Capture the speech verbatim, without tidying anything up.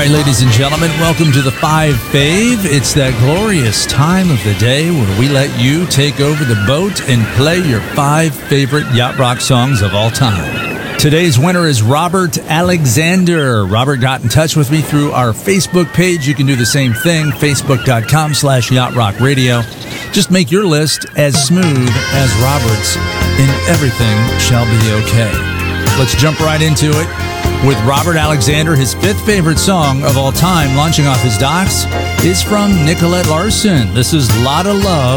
right, ladies and gentlemen, welcome to the Five Fave. It's that glorious time of the day where we let you take over the boat and play your five favorite yacht rock songs of all time. Today's winner is Robert Alexander. Robert got in touch with me through our Facebook page. You can do the same thing, facebook.com slash yacht rock radio. Just make your list as smooth as Robert's, and everything shall be okay. Let's jump right into it with Robert Alexander. His fifth favorite song of all time, launching off his docks, is from Nicolette Larson. This is Lotta Love.